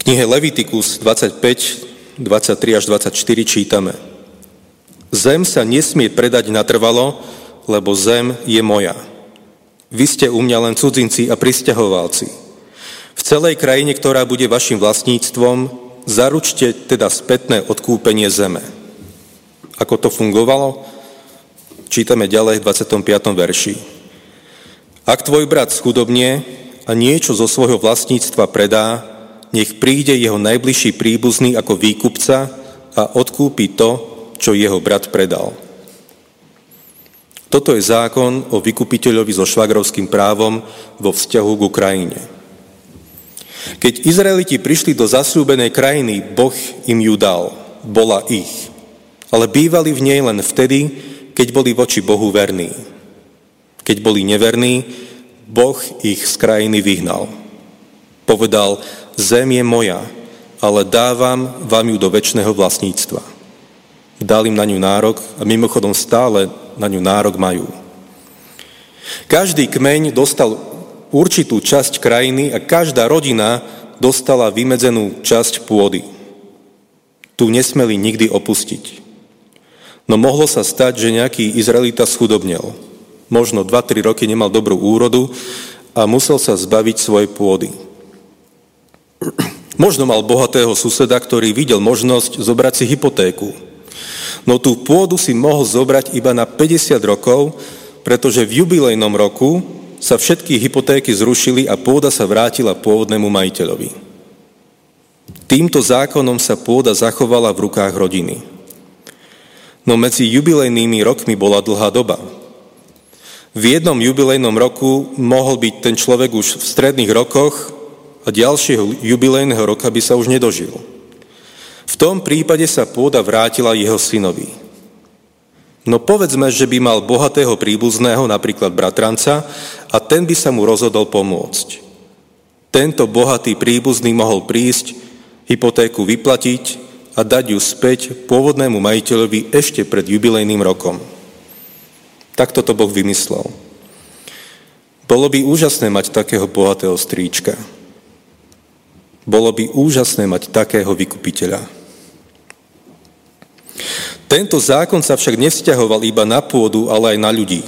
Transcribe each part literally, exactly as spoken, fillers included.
knihe Levitikus dvadsaťpäť, dvadsaťtri až dvadsaťštyri čítame: Zem sa nesmie predať natrvalo, lebo zem je moja. Vy ste u mňa len cudzinci a prisťahovalci. V celej krajine, ktorá bude vašim vlastníctvom, zaručte teda spätné odkúpenie zeme. Ako to fungovalo? Čítame ďalej v dvadsiatom piatom verši. Ak tvoj brat schudobnie a niečo zo svojho vlastníctva predá, nech príde jeho najbližší príbuzný ako výkupca a odkúpi to, čo jeho brat predal. Toto je zákon o vykupiteľovi so švagrovským právom vo vzťahu k Ukrajine. Keď Izraeliti prišli do zasľúbenej krajiny, Boh im ju dal, bola ich. Ale bývali v nej len vtedy, keď boli voči Bohu verní. Keď boli neverní, Boh ich z krajiny vyhnal. Povedal: Zem je moja, ale dávam vám ju do večného vlastníctva. Dal im na ňu nárok a mimochodom stále na ňu nárok majú. Každý kmeň dostal určitú časť krajiny a každá rodina dostala vymedzenú časť pôdy. Tu nesmeli nikdy opustiť. No mohlo sa stať, že nejaký Izraelita schudobnel. Možno dva tri roky nemal dobrú úrodu a musel sa zbaviť svojej pôdy. Možno mal bohatého suseda, ktorý videl možnosť zobrať si hypotéku. No tú pôdu si mohol zobrať iba na päťdesiat rokov, pretože v jubilejnom roku sa všetky hypotéky zrušili a pôda sa vrátila pôvodnému majiteľovi. Týmto zákonom sa pôda zachovala v rukách rodiny. No medzi jubilejnými rokmi bola dlhá doba. V jednom jubilejnom roku mohol byť ten človek už v stredných rokoch a ďalšieho jubilejného roka by sa už nedožil. V tom prípade sa pôda vrátila jeho synovi. No povedzme, že by mal bohatého príbuzného, napríklad bratranca, a ten by sa mu rozhodol pomôcť. Tento bohatý príbuzný mohol prísť, hypotéku vyplatiť a dať ju späť pôvodnému majiteľovi ešte pred jubilejným rokom. Takto to Boh vymyslel. Bolo by úžasné mať takého bohatého strýčka. Bolo by úžasné mať takého vykupiteľa. Tento zákon sa však nevzťahoval iba na pôdu, ale aj na ľudí.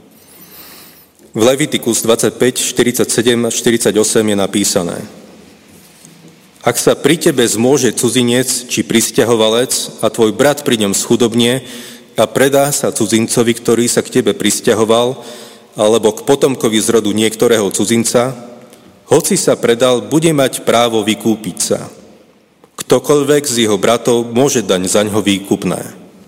V Levitikus dvadsaťpäť, štyridsaťsedem a štyridsaťosem je napísané: Ak sa pri tebe zmôže cudzinec či prisťahovalec a tvoj brat pri ňom schudobnie a predá sa cudzincovi, ktorý sa k tebe prisťahoval, alebo k potomkovi z rodu niektorého cudzinca, hoci sa predal, bude mať právo vykúpiť sa. Ktokoľvek z jeho bratov môže dať zaňho výkupné.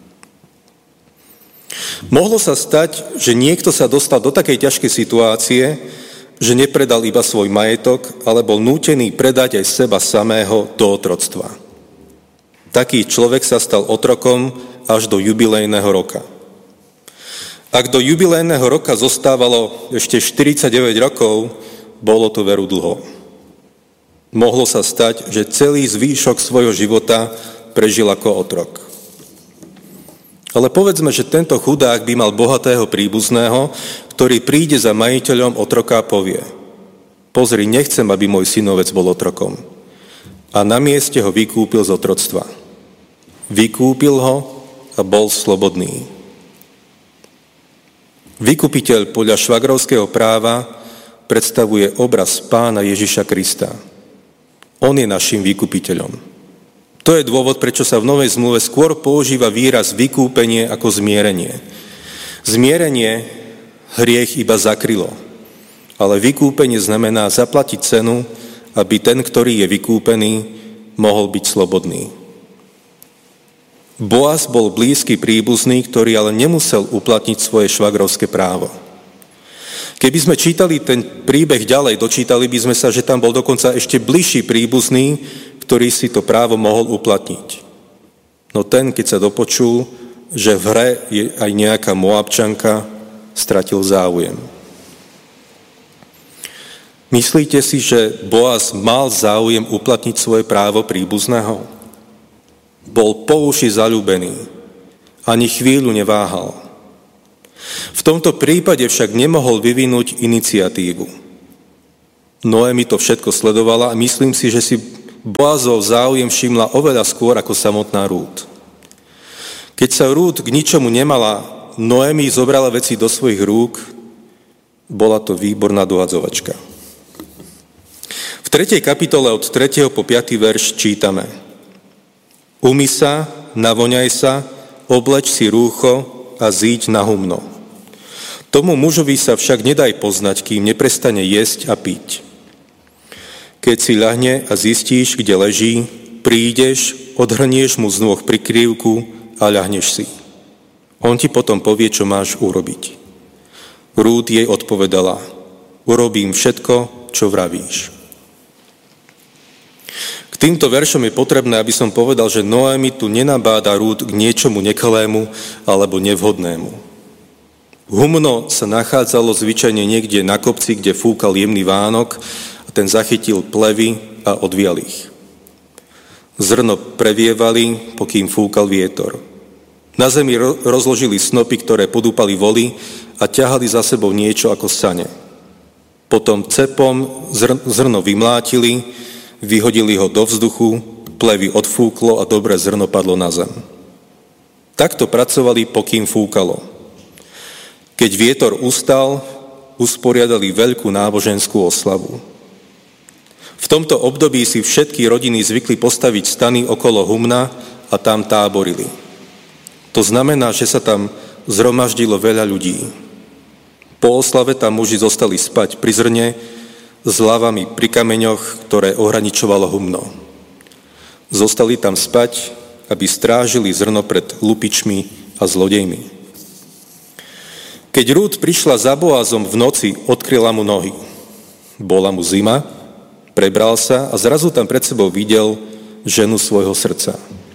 Mohlo sa stať, že niekto sa dostal do takej ťažkej situácie, že nepredal iba svoj majetok, ale bol nútený predať aj seba samého do otroctva. Taký človek sa stal otrokom až do jubilejného roka. Ak do jubilejného roka zostávalo ešte štyridsaťdeväť rokov, bolo to veru dlho. Mohlo sa stať, že celý zvýšok svojho života prežil ako otrok. Ale povedzme, že tento chudák by mal bohatého príbuzného, ktorý príde za majiteľom otroka a povie: Pozri, nechcem, aby môj synovec bol otrokom. A na mieste ho vykúpil z otroctva. Vykúpil ho a bol slobodný. Vykupiteľ podľa švagrovského práva predstavuje obraz Pána Ježiša Krista. On je našim vykupiteľom. To je dôvod, prečo sa v Novej zmluve skôr používa výraz vykúpenie ako zmierenie. Zmierenie hriech iba zakrylo, ale vykúpenie znamená zaplatiť cenu, aby ten, ktorý je vykúpený, mohol byť slobodný. Boaz bol blízky príbuzný, ktorý ale nemusel uplatniť svoje švagrovské právo. Keby sme čítali ten príbeh ďalej, dočítali by sme sa, že tam bol dokonca ešte bližší príbuzný, ktorý si to právo mohol uplatniť. No ten, keď sa dopočul, že v hre je aj nejaká Moabčanka, stratil záujem. Myslíte si, že Boaz mal záujem uplatniť svoje právo príbuzného? Bol po uši zaľúbený, ani chvíľu neváhal. V tomto prípade však nemohol vyvinúť iniciatívu. Noemi to všetko sledovala a myslím si, že si Boazov záujem všimla oveľa skôr ako samotná Rút. Keď sa Rút k ničomu nemala, Noemi zobrala veci do svojich rúk, bola to výborná dohadzovačka. V tretej kapitole od tretieho po piaty verš čítame: Umy sa, navoňaj sa, obleč si rúcho a zíď na humno. Tomu mužovi sa však nedaj poznať, kým neprestane jesť a piť. Keď si ľahne a zistíš, kde leží, prídeš, odhrnieš mu z nôh prikrývku a ľahneš si. On ti potom povie, čo máš urobiť. Rút jej odpovedala: Urobím všetko, čo vravíš. K týmto veršom je potrebné, aby som povedal, že Noemi tu nenabáda Rút k niečomu nekalému alebo nevhodnému. Humno sa nachádzalo zvyčajne niekde na kopci, kde fúkal jemný vánok, ten zachytil plevy a odvial ich. Zrno previevali, pokým fúkal vietor. Na zemi rozložili snopy, ktoré podúpali voli a ťahali za sebou niečo ako sane. Potom cepom zrno vymlátili, vyhodili ho do vzduchu, plevy odfúklo a dobré zrno padlo na zem. Takto pracovali, pokým fúkalo. Keď vietor ustal, usporiadali veľkú náboženskú oslavu. V tomto období si všetky rodiny zvykli postaviť stany okolo humna a tam táborili. To znamená, že sa tam zhromaždilo veľa ľudí. Po oslave tam muži zostali spať pri zrne s hlavami pri kameňoch, ktoré ohraničovalo humno. Zostali tam spať, aby strážili zrno pred lupičmi a zlodejmi. Keď Rút prišla za Boazom v noci, odkryla mu nohy. Bola mu zima, prebral sa a zrazu tam pred sebou videl ženu svojho srdca.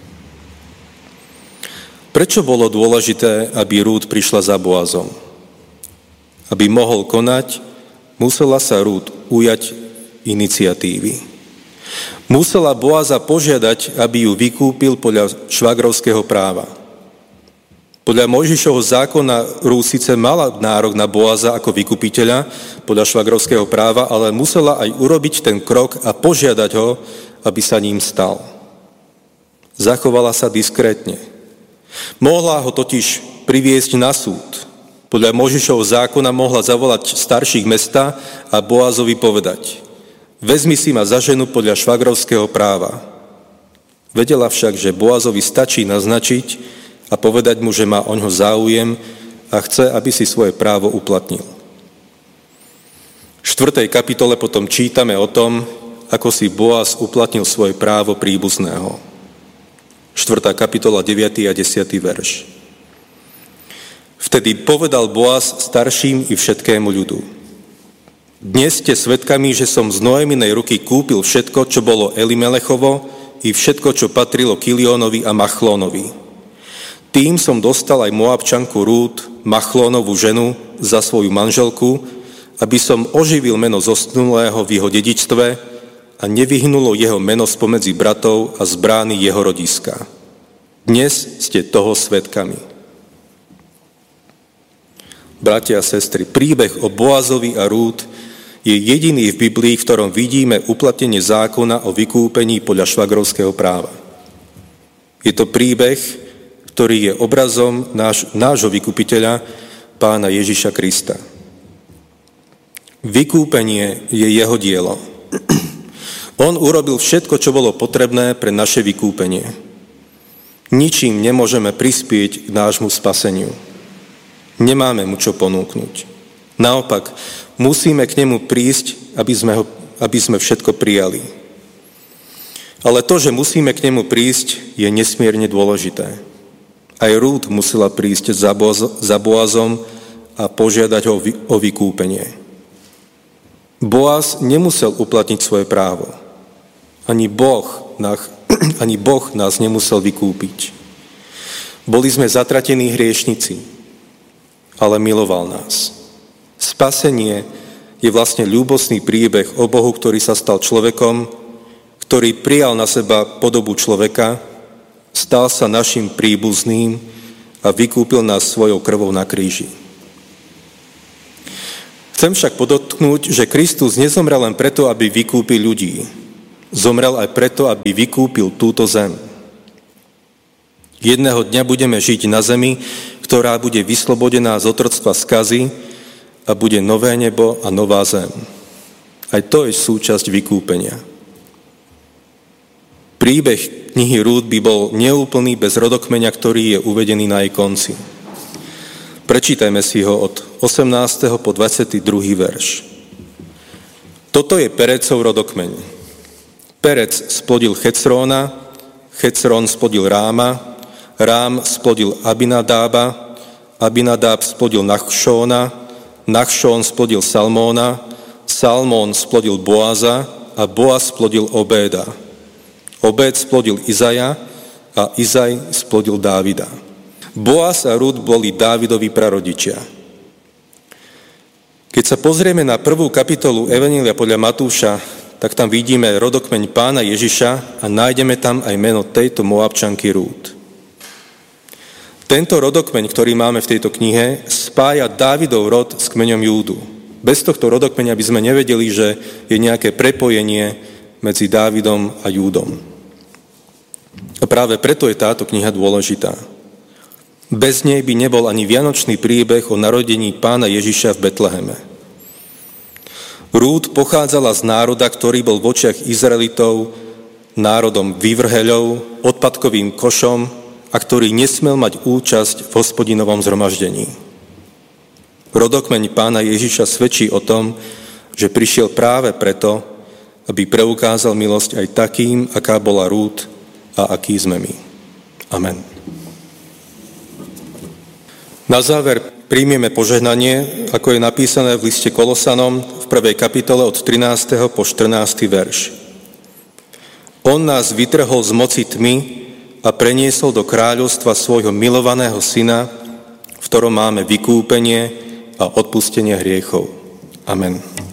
Prečo bolo dôležité, aby Rút prišla za Boazom? Aby mohol konať, musela sa Rút ujať iniciatívy. Musela Boaza požiadať, aby ju vykúpil podľa švagrovského práva. Podľa Mojžišovho zákona Rút síce mala nárok na Boaza ako vykupiteľa podľa švagrovského práva, ale musela aj urobiť ten krok a požiadať ho, aby sa ním stal. Zachovala sa diskrétne. Mohla ho totiž priviesť na súd. Podľa Mojžišovho zákona mohla zavolať starších mesta a Boazovi povedať: Vezmi si ma za ženu podľa švagrovského práva. Vedela však, že Boazovi stačí naznačiť a povedať mu, že má oňho záujem a chce, aby si svoje právo uplatnil. V štvrtej kapitole potom čítame o tom, ako si Boaz uplatnil svoje právo príbuzného. štvrtá kapitola, deviaty a desiaty verš. Vtedy povedal Boaz starším i všetkému ľudu: Dnes ste svedkami, že som z Noeminej ruky kúpil všetko, čo bolo Elimelechovo, i všetko, čo patrilo Kilionovi a Machlónovi. Tým som dostal aj Moabčanku Rút, Machlónovú ženu, za svoju manželku, aby som oživil meno zosnulého v jeho dedičstve a nevyhnulo jeho meno spomedzi bratov a z brány jeho rodiska. Dnes ste toho svedkami. Bratia a sestry, príbeh o Boazovi a Rút je jediný v Biblii, v ktorom vidíme uplatnenie zákona o vykúpení podľa švagrovského práva. Je to príbeh, ktorý je obrazom náš, nášho vykupiteľa, Pána Ježiša Krista. Vykúpenie je jeho dielo. On urobil všetko, čo bolo potrebné pre naše vykúpenie. Ničím nemôžeme prispieť k nášmu spaseniu. Nemáme mu čo ponúknuť. Naopak, musíme k nemu prísť, aby sme, ho, aby sme všetko prijali. Ale to, že musíme k nemu prísť, je nesmierne dôležité. Aj Rút musela prísť za, Boaz, za Boazom a požiadať ho o vykúpenie. Boaz nemusel uplatniť svoje právo. Ani Boh, ani boh nás nemusel vykúpiť. Boli sme zatratení hriešnici, ale miloval nás. Spasenie je vlastne ľúbosný príbeh o Bohu, ktorý sa stal človekom, ktorý prijal na seba podobu človeka, stal sa našim príbuzným a vykúpil nás svojou krvou na kríži. Chcem však podotknúť, že Kristus nezomrel len preto, aby vykúpil ľudí. Zomrel aj preto, aby vykúpil túto zem. Jedného dňa budeme žiť na zemi, ktorá bude vyslobodená z otroctva skazy a bude nové nebo a nová zem. Aj to je súčasť vykúpenia. Príbeh knihy Rút by bol neúplný bez rodokmeňa, ktorý je uvedený na jej konci. Prečítajme si ho od osemnásteho po dvadsiaty druhý verš. Toto je Perecov rodokmeň. Perec splodil Checróna, Checrón splodil Ráma, Rám splodil Abinadába, Abinadáb splodil Nachšóna, Nachšón splodil Salmóna, Salmón splodil Boaza a Boaz splodil Obéda. Obéd splodil Izaja a Izaj splodil Dávida. Boaz a Rút boli Dávidovi prarodičia. Keď sa pozrieme na prvú kapitolu Evanjelia podľa Matúša, tak tam vidíme rodokmeň Pána Ježiša a nájdeme tam aj meno tejto Moabčanky Rút. Tento rodokmeň, ktorý máme v tejto knihe, spája Dávidov rod s kmeňom Júdu. Bez tohto rodokmeňa by sme nevedeli, že je nejaké prepojenie medzi Dávidom a Júdom. A práve preto je táto kniha dôležitá. Bez nej by nebol ani vianočný príbeh o narodení Pána Ježiša v Betleheme. Rút pochádzala z národa, ktorý bol v očiach Izraelitov národom vyvrheľov, odpadkovým košom, a ktorý nesmel mať účasť v hospodinovom zhromaždení. Rodokmeň Pána Ježiša svedčí o tom, že prišiel práve preto, aby preukázal milosť aj takým, aká bola Rút a aký sme my. Amen. Na záver príjmeme požehnanie, ako je napísané v liste Kolosanom v prvej kapitole od trinásteho po štrnásty verš. On nás vytrhol z moci tmy a preniesol do kráľovstva svojho milovaného syna, v ktorom máme vykúpenie a odpustenie hriechov. Amen.